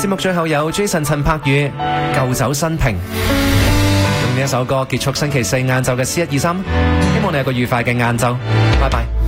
節目最後有 Jason 陳柏宇舊酒新瓶，用呢一首歌結束星期四晏晝嘅C123，希望你有個愉快嘅晏晝，拜拜。